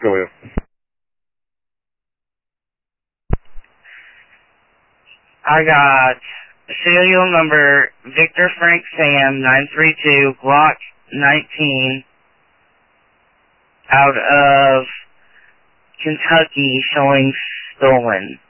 go ahead. I got serial number Victor Frank Sam 932 Glock 19 out of Kentucky showing stolen.